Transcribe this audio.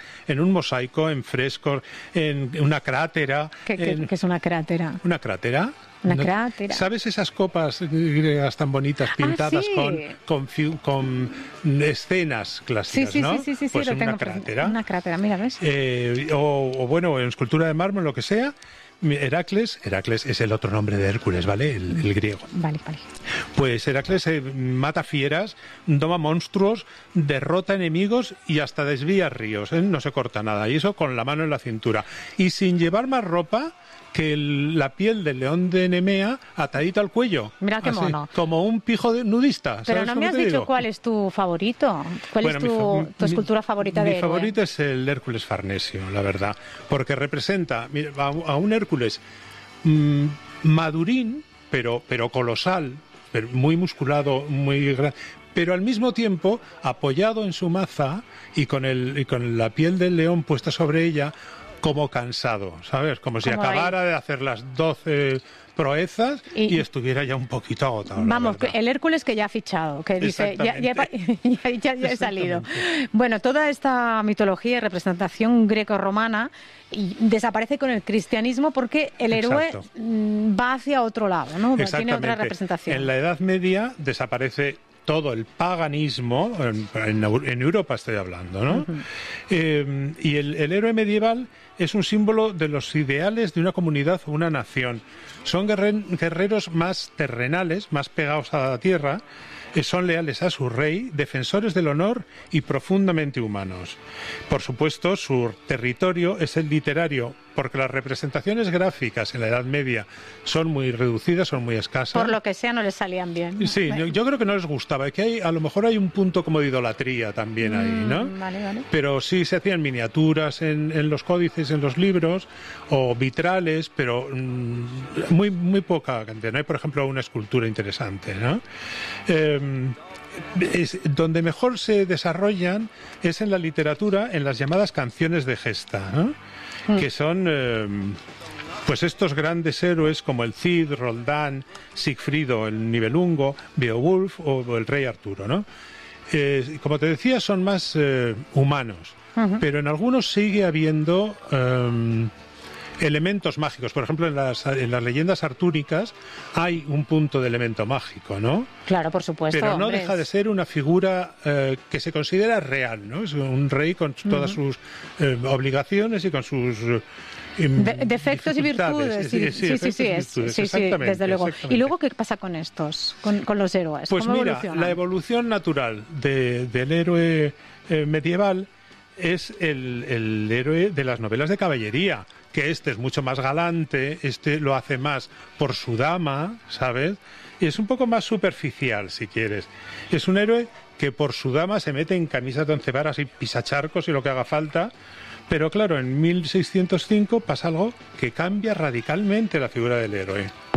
en un mosaico, en frescos, en una crátera. ¿Qué es una crátera? ¿Una crátera? Una crátera. ¿Sabes esas copas griegas tan bonitas pintadas sí. con escenas clásicas, sí, ¿no? Sí, pues lo en tengo una crátera. Una crátera, mira, ¿ves? O bueno, en escultura de mármol, lo que sea. Heracles es el otro nombre de Hércules, ¿vale? El griego. Vale. Pues Heracles mata fieras, doma monstruos, derrota enemigos y hasta desvía ríos, ¿eh? No se corta nada. Y eso con la mano en la cintura. Y sin llevar más ropa que la piel del león de Nemea atadita al cuello. Mira qué mono. Como un pijo nudista. Pero no me has dicho cuál es tu favorito. ¿Cuál es tu escultura favorita de héroe? Mi favorito es el Hércules Farnesio, la verdad. Porque representa a un Hércules madurín, pero colosal, pero muy musculado, muy grande, pero al mismo tiempo apoyado en su maza y con la piel del león puesta sobre ella, como cansado, ¿sabes? Como si acabara de hacer las 12 proezas y estuviera ya un poquito agotado. Vamos, el Hércules que ya ha fichado, que dice, ya he salido. Bueno, toda esta mitología y representación greco-romana desaparece con el cristianismo porque el héroe va hacia otro lado, ¿no? Tiene otra representación. En la Edad Media desaparece todo el paganismo, en Europa estoy hablando, ¿no? Y el héroe medieval es un símbolo de los ideales de una comunidad o una nación. Son guerreros más terrenales, más pegados a la tierra, son leales a su rey, defensores del honor y profundamente humanos. Por supuesto, su territorio es el literario, porque las representaciones gráficas en la Edad Media son muy reducidas, son muy escasas. Por lo que sea, no les salían bien. Sí, yo creo que no les gustaba. Que a lo mejor hay un punto como de idolatría también ahí, ¿no? Vale. Pero sí se hacían miniaturas en los códices, en los libros, o vitrales, pero muy poca cantidad. No hay, por ejemplo, una escultura interesante, ¿no? Donde mejor se desarrollan es en la literatura, en las llamadas canciones de gesta, ¿no? Que son pues estos grandes héroes como el Cid, Roldán, Sigfrido, el Nibelungo, Beowulf o el rey Arturo, ¿no? Como te decía, son más humanos, pero en algunos sigue habiendo elementos mágicos. Por ejemplo, en las leyendas artúricas hay un punto de elemento mágico, ¿no? Claro, por supuesto. Pero no deja de ser una figura que se considera real, ¿no? Es un rey con todas sus obligaciones y con sus defectos y virtudes. Sí, desde luego. ¿Y luego qué pasa con estos, con los héroes? Pues ¿Cómo mira, evolucionan? la evolución natural del héroe medieval es el héroe de las novelas de caballería, que este es mucho más galante, este lo hace más por su dama, ¿sabes? Y es un poco más superficial, si quieres. Es un héroe que por su dama se mete en camisas de once varas y pisacharcos y lo que haga falta. Pero claro, en 1605 pasa algo que cambia radicalmente la figura del héroe.